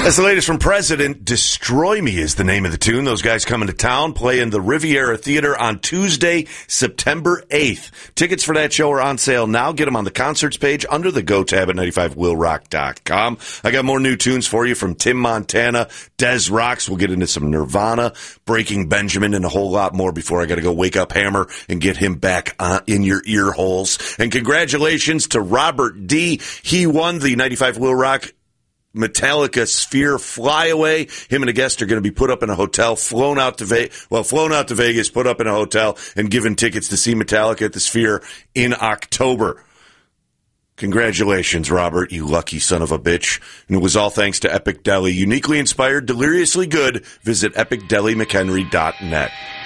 That's the latest from President. Destroy Me is the name of the tune. Those guys coming to town, playing the Riviera Theater on Tuesday, September 8th. Tickets for that show are on sale now. Get them on the concerts page under the Go tab at 95willrock.com. I got more new tunes for you from Tim Montana, Des Rocks. We'll get into some Nirvana, Breaking Benjamin, and a whole lot more before I got to go wake up Hammer and get him back in your ear holes. And congratulations to Robert D. He won the 95 Will Rock Metallica Sphere Flyaway. Him and a guest are going to be put up in a hotel, flown out to Vegas, put up in a hotel, and given tickets to see Metallica at the Sphere in October. Congratulations, Robert, you lucky son of a bitch. And it was all thanks to Epic Deli. Uniquely inspired, deliriously good. Visit epicdelimchenry.net.